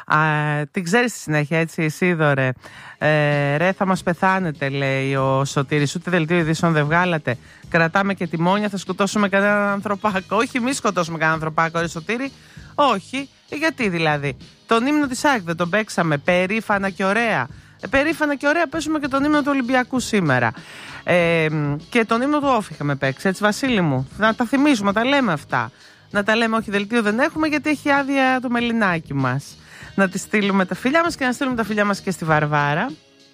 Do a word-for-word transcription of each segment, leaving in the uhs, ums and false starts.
Α, την ξέρεις στη συνέχεια, έτσι, Ισίδωρε. Ε, ρε, θα μας πεθάνετε, λέει ο Σωτήρης. Ούτε δελτίο ειδήσεων δεν βγάλατε. Κρατάμε και τιμόνια, θα σκοτώσουμε κανέναν ανθρωπάκο. Όχι, μη σκοτώσουμε κανέναν ανθρωπάκο, ρε Σωτήρη. Όχι. Γιατί δηλαδή? Τον ύμνο της ΑΕΚ δεν τον παίξαμε περήφανα και ωραία? Ε, περήφανα και ωραία παίζουμε και τον ύμνο του Ολυμπιακού σήμερα. Ε, και τον ύμνο του Όφη είχαμε παίξει, έτσι, Βασίλη μου. Να τα θυμίζουμε, να τα λέμε αυτά. Να τα λέμε, όχι, δελτίο δεν έχουμε, γιατί έχει άδεια το μελινάκι μας. Να τη στείλουμε τα φιλιά μας και να στείλουμε τα φιλιά μας και στη Βαρβάρα.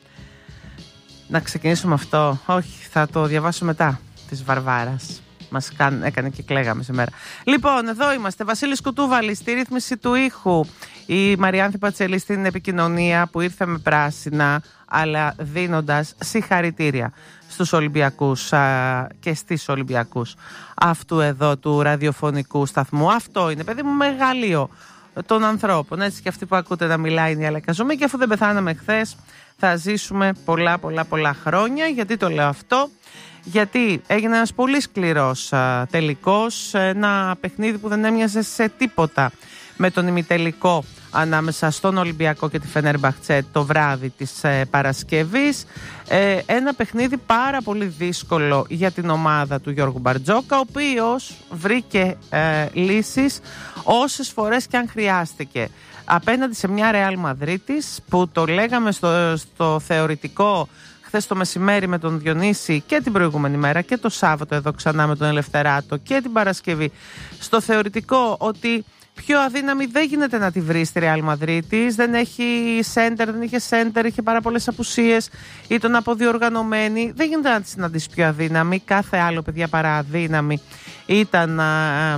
Να ξεκινήσουμε αυτό. Όχι, θα το διαβάσω μετά της Βαρβάρας. Μας έκανε και κλαίγαμε σήμερα. Λοιπόν, εδώ είμαστε. Βασίλης Κουτούβαλης στη ρύθμιση του ήχου. Η Μαριάνθη Πατσελή στην επικοινωνία, που ήρθε με πράσινα, αλλά δίνοντας συγχαρητήρια στους Ολυμπιακούς α, και στις Ολυμπιακούς αυτού εδώ του ραδιοφωνικού σταθμού. Αυτό είναι, παιδί μου, μεγαλείο των ανθρώπων. Έτσι, και αυτοί που ακούτε να μιλάει είναι η Αλεκαζομή. Και αφού δεν πεθάναμε χθες, θα ζήσουμε πολλά πολλά πολλά χρόνια. Γιατί το λέω αυτό? Γιατί έγινε ένας πολύ σκληρός α, τελικός, ένα παιχνίδι που δεν έμοιαζε σε τίποτα με τον ημιτελικό ανάμεσα στον Ολυμπιακό και τη Φενέρμπαχτσε το βράδυ της ε, Παρασκευής. Ε, ένα παιχνίδι πάρα πολύ δύσκολο για την ομάδα του Γιώργου Μπαρτζόκα, ο οποίος βρήκε ε, λύσεις όσες φορές και αν χρειάστηκε. Απέναντι σε μια Ρεάλ Μαδρίτης που το λέγαμε στο, στο θεωρητικό χθες το μεσημέρι με τον Διονύση και την προηγούμενη μέρα και το Σάββατο εδώ ξανά με τον Ελευθεράτο και την Παρασκευή, στο θεωρητικό ότι πιο αδύναμη δεν γίνεται να τη βρει στη Ρεάλ Μαδρίτης. Δεν έχει σέντερ, δεν είχε σέντερ, είχε πάρα πολλές απουσίες, ήταν αποδιοργανωμένη. Δεν γίνεται να τη συναντήσει πιο αδύναμη. Κάθε άλλο, παιδιά, παρά αδύναμη ήταν α, α,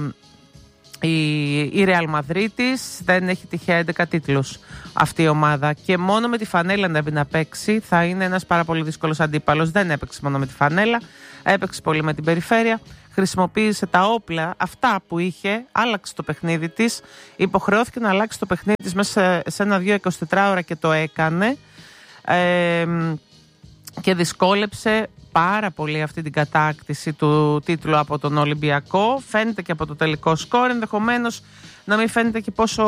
η, η Ρεάλ Μαδρίτης. Δεν έχει τυχαία έντεκα τίτλους αυτή η ομάδα. Και μόνο με τη φανέλα να, να παίξει θα είναι ένας πάρα πολύ δύσκολος αντίπαλος. Δεν έπαιξε μόνο με τη φανέλα, έπαιξε πολύ με την περιφέρεια. Χρησιμοποίησε τα όπλα αυτά που είχε, άλλαξε το παιχνίδι της, υποχρεώθηκε να αλλάξει το παιχνίδι της μέσα σε ένα δύο εικοσιτετράωρα και το έκανε ε, και δυσκόλεψε πάρα πολύ αυτή την κατάκτηση του τίτλου από τον Ολυμπιακό. Φαίνεται και από το τελικό σκορ, ενδεχομένως να μην φαίνεται και πόσο,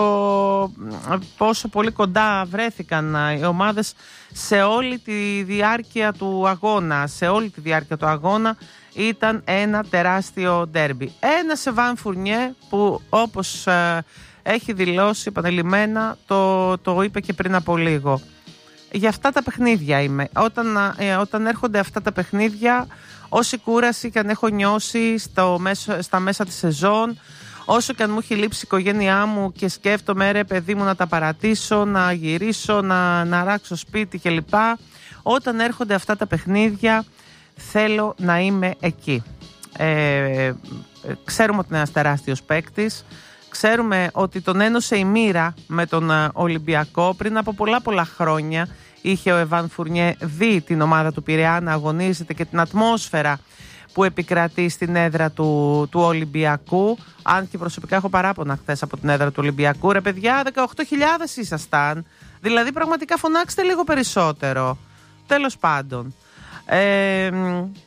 πόσο πολύ κοντά βρέθηκαν οι ομάδες σε όλη τη διάρκεια του αγώνα. Σε όλη τη διάρκεια του αγώνα ήταν ένα τεράστιο ντέρμπι. Ένα Σεβάν Φουρνιέ που, όπως ε, έχει δηλώσει επανελειμμένα, το, το είπε και πριν από λίγο. Για αυτά τα παιχνίδια είμαι. Όταν, ε, όταν έρχονται αυτά τα παιχνίδια, όση κούραση και αν έχω νιώσει στο μέσο, στα μέσα της σεζόν, όσο και αν μου έχει λείψει η οικογένειά μου και σκέφτομαι, ρε παιδί μου, να τα παρατήσω, να γυρίσω, να, να ράξω σπίτι κλπ. Όταν έρχονται αυτά τα παιχνίδια, θέλω να είμαι εκεί. Ε, ξέρουμε ότι είναι ένας τεράστιος παίκτης. Ξέρουμε ότι τον ένωσε η μοίρα με τον Ολυμπιακό. Πριν από πολλά πολλά χρόνια είχε ο Εβάν Φουρνιέ δει την ομάδα του Πειραιά να αγωνίζεται και την ατμόσφαιρα που επικρατεί στην έδρα του, του Ολυμπιακού. Αν και προσωπικά έχω παράπονα χθες από την έδρα του Ολυμπιακού. Ρε παιδιά, δεκαοκτώ χιλιάδες ήσασταν. Δηλαδή πραγματικά φωνάξτε λίγο περισσότερο. Τέλος πάντων. Ε, ε,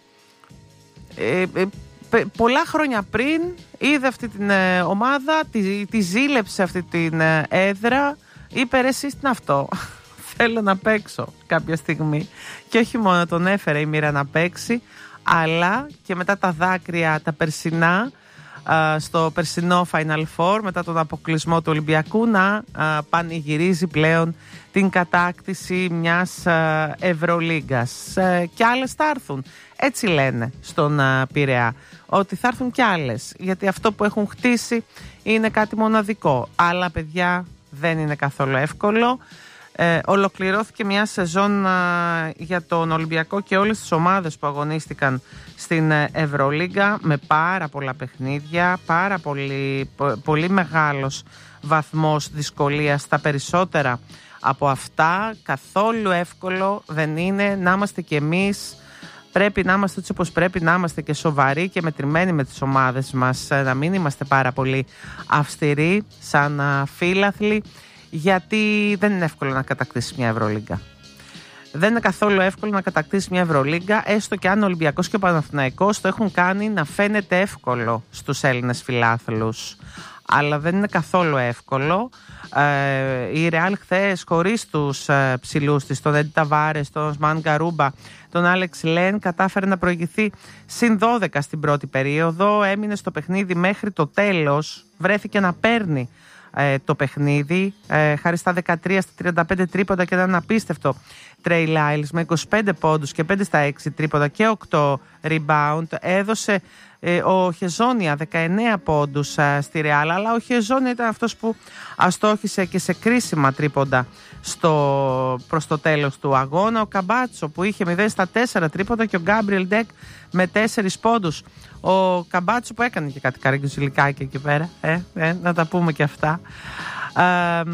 ε, πολλά χρόνια πριν είδε αυτή την ε, ομάδα, τη, τη ζήλεψε αυτή την ε, έδρα, είπε, ρε, εσείς τι είναι αυτό? Θέλω να παίξω κάποια στιγμή. Και όχι μόνο τον έφερε η μοίρα να παίξει, αλλά και μετά τα δάκρυα τα περσινά, α, στο περσινό Final Four, μετά τον αποκλεισμό του Ολυμπιακού, να α, πανηγυρίζει πλέον την κατάκτηση μιας α, Ευρωλίγκας. Ε, και άλλες θα έρθουν. Έτσι λένε στον α, Πειραιά, ότι θα έρθουν κι άλλες, γιατί αυτό που έχουν χτίσει είναι κάτι μοναδικό. Αλλά, παιδιά, δεν είναι καθόλου εύκολο. Ε, ολοκληρώθηκε μια σεζόν α, για τον Ολυμπιακό και όλες τις ομάδες που αγωνίστηκαν στην Ευρωλίγκα με πάρα πολλά παιχνίδια, πάρα πολύ, πο, πολύ μεγάλος βαθμός δυσκολίας στα περισσότερα από αυτά. Καθόλου εύκολο δεν είναι. Να είμαστε κι εμείς, πρέπει να είμαστε έτσι όπως πρέπει να είμαστε, και σοβαροί και μετρημένοι με τις ομάδες μας, να μην είμαστε πάρα πολύ αυστηροί σαν α, φίλαθλοι, γιατί δεν είναι εύκολο να κατακτήσει μια Ευρωλίγκα. Δεν είναι καθόλου εύκολο να κατακτήσει μια Ευρωλίγκα, έστω και αν ο Ολυμπιακός και ο Παναθηναϊκός το έχουν κάνει να φαίνεται εύκολο στους Έλληνες φιλάθλους. αλλά δεν είναι καθόλου εύκολο. Ε, η Ρεάλ χθες χωρίς τους ε, ψηλούς της, τον Έντι Ταβάρες, τον Σμάν Γκαρούμπα, τον Άλεξ Λεν, κατάφερε να προηγηθεί συν δώδεκα στην πρώτη περίοδο, έμεινε στο παιχνίδι μέχρι το τέλος, βρέθηκε να παίρνει ε, το παιχνίδι ε, χάρη στα δεκατρία στα τριάντα πέντε τρίποντα και έναν απίστευτο Τρέι Λάιλς με είκοσι πέντε πόντους και πέντε στα έξι τρίποντα και οκτώ rebound. Έδωσε ε, ο Χεζόνια δεκαεννέα πόντους ε, στη Ρεάλ, αλλά ο Χεζόνια ήταν αυτός που αστόχησε και σε κρίσιμα τρίποντα στο, προς το τέλος του αγώνα. Ο Καμπάτσο που είχε μηδέν στα τέσσερα τρίποντα και ο Γκάμπριελ Ντεκ με τέσσερις πόντους. Ο Καμπάτσο που έκανε και κάτι καραγκιουζιλικάκι εκεί πέρα, ε, ε, να τα πούμε και αυτά. Ε,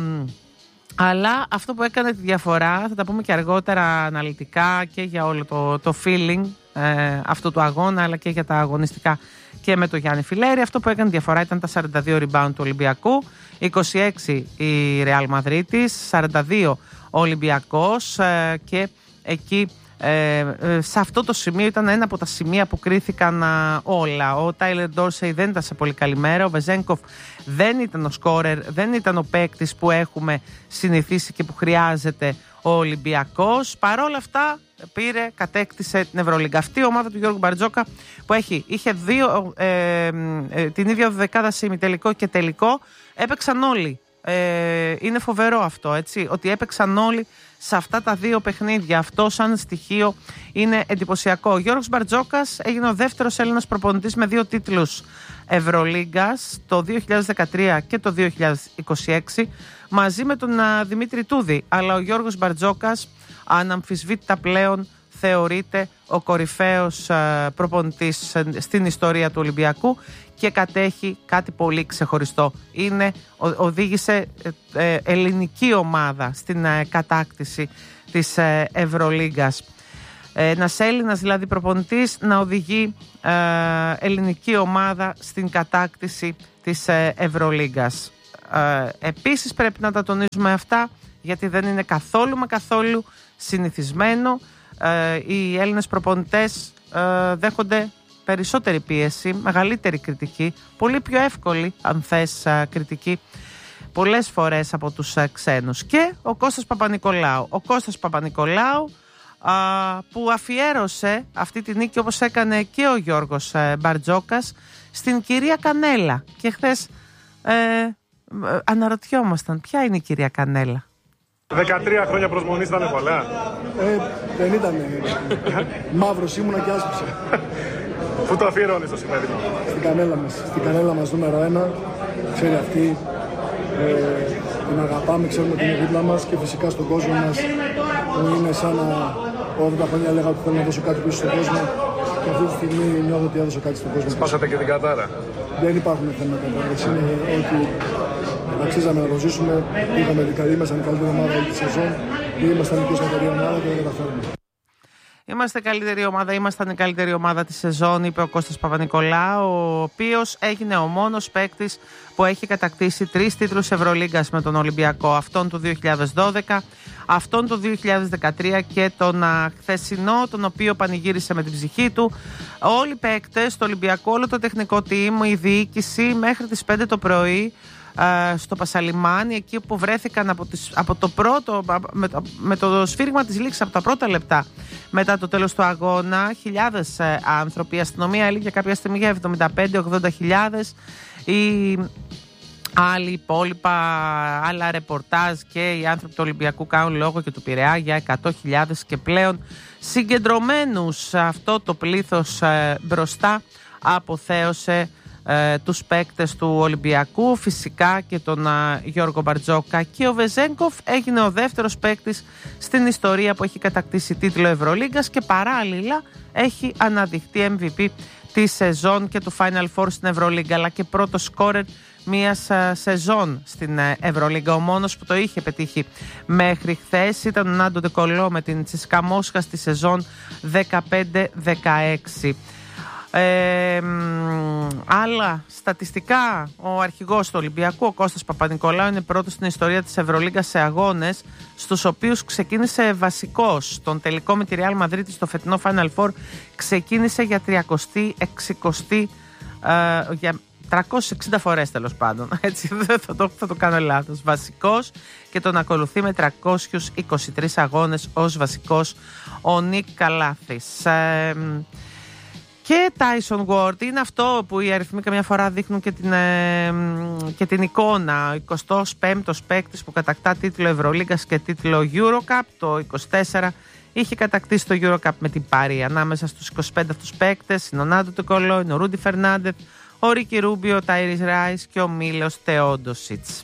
αλλά αυτό που έκανε τη διαφορά, θα τα πούμε και αργότερα αναλυτικά και για όλο το, το feeling ε, αυτού του αγώνα, αλλά και για τα αγωνιστικά και με τον Γιάννη Φιλέρη. Αυτό που έκανε διαφορά ήταν τα σαράντα δύο rebound του Ολυμπιακού, είκοσι έξι η Ρεάλ Μαδρίτης, σαράντα δύο ο Ολυμπιακός ε, και εκεί ε, ε, σε αυτό το σημείο ήταν ένα από τα σημεία που κρίθηκαν α, όλα. Ο Τάιλερ Ντόρσεϊ δεν ήταν σε πολύ καλή μέρα, ο Βεζένκοφ δεν ήταν ο σκόρερ, δεν ήταν ο παίκτης που έχουμε συνηθίσει και που χρειάζεται ο Ολυμπιακός. Παρόλα αυτά πήρε, κατέκτησε την Ευρωλίγκα. Αυτή η ομάδα του Γιώργου Μπαρτζόκα που έχει, είχε δύο, ε, ε, την ίδια δεκάδα σε ημιτελικό και τελικό, έπαιξαν όλοι. Ε, είναι φοβερό αυτό, έτσι, ότι έπαιξαν όλοι σε αυτά τα δύο παιχνίδια. Αυτό σαν στοιχείο είναι εντυπωσιακό. Ο Γιώργος Μπαρτζόκας έγινε ο δεύτερος Έλληνας προπονητής με δύο τίτλους Ευρωλίγκας, το δύο χιλιάδες δεκατρία και το δύο χιλιάδες είκοσι έξι, μαζί με τον α, Δημήτρη Τούδη. Αλλά ο Γιώργος Μπαρτζόκας αναμφισβήτητα πλέον θεωρείται ο κορυφαίος α, προπονητής στην ιστορία του Ολυμπιακού και κατέχει κάτι πολύ ξεχωριστό. Είναι, ο, οδήγησε ε, ε, ελληνική ομάδα στην ε, κατάκτηση της ε, Ευρωλίγκας. Ένας Έλληνας δηλαδή προπονητής να οδηγεί ε, ελληνική ομάδα στην κατάκτηση της ε, Ευρωλίγκας. Ε, επίσης πρέπει να τα τονίζουμε αυτά, γιατί δεν είναι καθόλου μα καθόλου συνηθισμένο. Ε, οι Έλληνες προπονητές ε, δέχονται περισσότερη πίεση, μεγαλύτερη κριτική, πολύ πιο εύκολη αν θες ε, κριτική πολλές φορές από τους ε, ξένους. Και ο Κώστας Παπανικολάου. Ο Κώστας Παπανικολάου α, που αφιέρωσε αυτή τη νίκη, όπως έκανε και ο Γιώργος ε, Μπαρτζόκας, στην κυρία Κανέλα. Και χθες ε, ε, αναρωτιόμασταν ποια είναι η κυρία Κανέλα. δεκατρία χρόνια προσμονής ήταν πολλά. Ε, δεν ήταν. Μαύρος ήμουνα και άσπισα. Πού το αφιερώνεις το σημερινό? Στην κανέλα μας. Στην κανέλα μας νούμερο ένα. Ξέρει αυτή. Ε, την αγαπάμε, ξέρουμε ότι είναι δίπλα μας και φυσικά στον κόσμο μας που είναι σαν να ογδόντα χρόνια έλεγα ότι θέλω να δώσω κάτι πίσω στον κόσμο και αυτή τη στιγμή νιώθω ότι έδωσα κάτι στον κόσμο. Σπάσατε και την κατάρα. Δεν υπάρχουν θέματα κατάρας. Είναι ότι αξίζαμε να το ζήσουμε. Είχαμε δικαλή, ήμασταν η καλύτερη ομάδα όλη τη σεζόν. Ήμασταν η πιο σκληρή ομάδα και δεν καταφέραμε. Είμαστε καλύτερη ομάδα, ήμασταν η καλύτερη ομάδα της σεζόν, είπε ο Κώστας Παπανικολάου, ο οποίος έγινε ο μόνος παίκτης που έχει κατακτήσει τρεις τίτλους Ευρωλίγκας με τον Ολυμπιακό. Αυτόν το δύο χιλιάδες δώδεκα, αυτόν το δύο χιλιάδες δεκατρία και τον α, χθεσινό, τον οποίο πανηγύρισε με την ψυχή του. Όλοι οι παίκτες, το Ολυμπιακό, όλο το τεχνικό team, η διοίκηση μέχρι τις πέντε το πρωί στο Πασαλιμάνι, εκεί που βρέθηκαν από, τις, από το πρώτο, με το, με το σφύριγμα της λήξης από τα πρώτα λεπτά μετά το τέλος του αγώνα, χιλιάδες ε, άνθρωποι. Η αστυνομία έλεγε κάποια στιγμή για εβδομήντα πέντε ογδόντα χιλιάδες. Οι άλλοι υπόλοιπα, άλλα ρεπορτάζ και οι άνθρωποι του Ολυμπιακού κάνουν λόγο και του Πειραιά για εκατό χιλιάδες και πλέον συγκεντρωμένους. Αυτό το πλήθος ε, μπροστά αποθέωσε Ε, τους παίκτες του Ολυμπιακού, φυσικά και τον α, Γιώργο Μπαρτζόκα, και ο Βεζένκοφ έγινε ο δεύτερος παίκτης στην ιστορία που έχει κατακτήσει τίτλο Ευρωλίγκας και παράλληλα έχει αναδειχθεί εμ βι πι τη σεζόν και του Final Four στην Ευρωλίγκα, αλλά και πρώτο σκόρερ μιας α, σεζόν στην α, Ευρωλίγκα. Ο μόνος που το είχε πετύχει μέχρι χθες ήταν ο Νάντο Ντεκολό με την Τσίσκα Μόσχα στη σεζόν δεκαπέντε δεκαέξι. Ε, άλλα στατιστικά, ο αρχηγός του Ολυμπιακού, ο Κώστας Παπανικολάου, είναι πρώτος στην ιστορία της Ευρωλίγκας σε αγώνες στους οποίους ξεκίνησε βασικός. Τον τελικό με τη Ρεάλ Μαδρίτη στο φετινό Final Four ξεκίνησε για τριάντα έξι, ε, για τριακόσιες εξήντα φορές τέλος πάντων. Έτσι, δεν θα το, θα το κάνω λάθος. Βασικός και τον ακολουθεί με τριακόσιους είκοσι τρεις αγώνες ως βασικός ο Νικ Καλάθης. Ε, και Tyson Ward είναι αυτό που οι αριθμοί καμιά φορά δείχνουν και την, ε, και την εικόνα. Ο εικοστός πέμπτος παίκτης που κατακτά τίτλο Ευρωλίγκας και τίτλο Eurocup. Το είκοσι τέσσερα είχε κατακτήσει το Eurocup με την Πάρη. Ανάμεσα στους είκοσι πέντε αυτούς παίκτες είναι ο Νάντο Τεκολό, είναι ο Ρούντι Φερνάντεθ, ο Ρίκι Ρούμπιο, ο Τάιρις Ράις και ο Μίλος Θεόντοσιτς.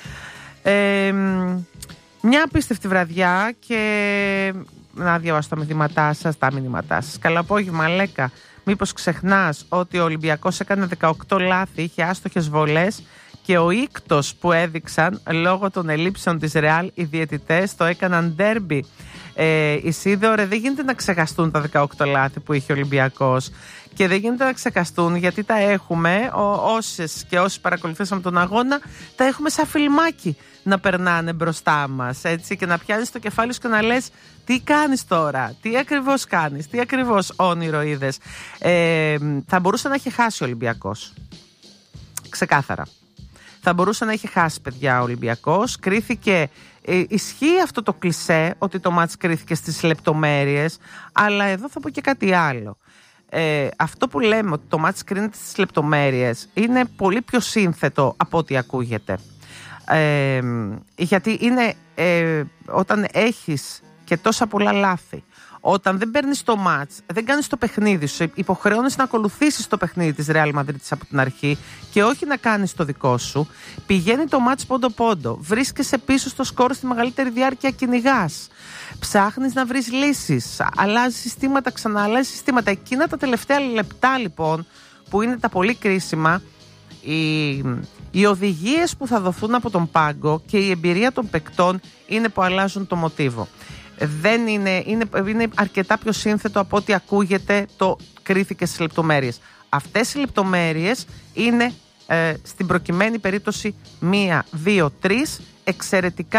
Ε, μια απίστευτη βραδιά και να διαβάσω τα μηνύματά σας, τα μηνύματά σας. Καλό απόγευμα, Λέκα. Μήπως ξεχνάς ότι ο Ολυμπιακός έκανε δεκαοκτώ λάθη, είχε άστοχες βολές και ο ίκτος που έδειξαν λόγω των ελλείψεων της Ρεάλ οι διαιτητές το έκαναν ντέρμπι. Ε, Ισίδωρε, δεν γίνεται να ξεχαστούν τα δεκαοκτώ λάθη που είχε ο Ολυμπιακός και δεν γίνεται να ξεχαστούν γιατί τα έχουμε, όσες και όσοι παρακολουθήσαμε τον αγώνα, τα έχουμε σαν φιλμάκι να περνάνε μπροστά μας, έτσι, και να πιάνεις το κεφάλι σου και να λες τι κάνεις τώρα, τι ακριβώς κάνεις, τι ακριβώς όνειρο είδες. Ε, θα μπορούσε να έχει χάσει ο Ολυμπιακός, ξεκάθαρα. Θα μπορούσε να έχει χάσει, παιδιά, ο Ολυμπιακός. Κρίθηκε, ε, ισχύει αυτό το κλισέ ότι το μάτς κρίθηκε στις λεπτομέρειες, αλλά εδώ θα πω και κάτι άλλο. Ε, αυτό που λέμε ότι το μάτς κρίνεται στις λεπτομέρειες είναι πολύ πιο σύνθετο από ό,τι ακούγεται. Ε, γιατί είναι ε, όταν έχεις και τόσα πολλά λάθη, όταν δεν παίρνεις το μάτς, δεν κάνεις το παιχνίδι σου, υποχρεώνεις να ακολουθήσεις το παιχνίδι της Real Madrid από την αρχή και όχι να κάνεις το δικό σου, πηγαίνει το μάτς πόντο-πόντο, βρίσκεσαι πίσω στο σκορ στη μεγαλύτερη διάρκεια, κυνηγάς, ψάχνεις να βρεις λύσεις, αλλάζεις συστήματα, ξανααλλάζεις συστήματα. Εκείνα τα τελευταία λεπτά λοιπόν που είναι τα πολύ κρίσιμα, οι, οι οδηγίες που θα δοθούν από τον πάγκο και η εμπειρία των παικτών είναι που αλλάζουν το μοτίβο. Δεν είναι, είναι, είναι αρκετά πιο σύνθετο από ό,τι ακούγεται το κρίθηκε στις λεπτομέρειες. Αυτές οι λεπτομέρειες είναι ε, στην προκειμένη περίπτωση μία, δύο, τρεις εξαιρετικά